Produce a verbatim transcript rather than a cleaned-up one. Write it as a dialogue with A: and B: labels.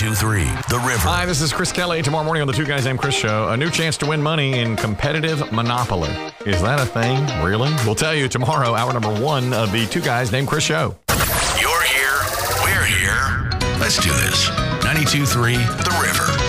A: ninety-two three The River.
B: Hi, this is Chris Kelly. Tomorrow morning on the Two Guys Named Chris show, a new chance to win money in competitive Monopoly. Is that a thing? Really? We'll tell you tomorrow, hour number one of the Two Guys Named Chris show.
A: You're here. We're here. Let's do this. ninety-two three The River.